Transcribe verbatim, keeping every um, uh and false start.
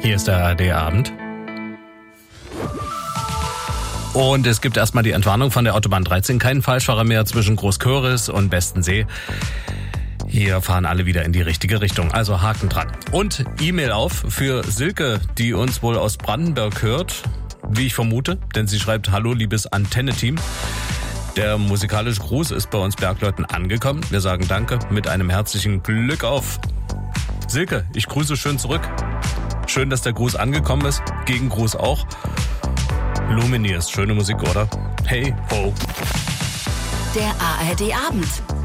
Hier ist der A R D-Abend. Und es gibt erstmal die Entwarnung von der Autobahn dreizehn. Kein Falschfahrer mehr zwischen Großköris und Bestensee. Hier fahren alle wieder in die richtige Richtung. Also Haken dran. Und E-Mail auf für Silke, die uns wohl aus Brandenburg hört. Wie ich vermute, denn sie schreibt: Hallo, liebes Antenne-Team. Der musikalische Gruß ist bei uns Bergleuten angekommen. Wir sagen Danke mit einem herzlichen Glück auf. Silke, ich grüße schön zurück. Schön, dass der Gruß angekommen ist. Gegengruß auch. Lumineers, schöne Musik, oder? Hey, ho. Der A R D-Abend.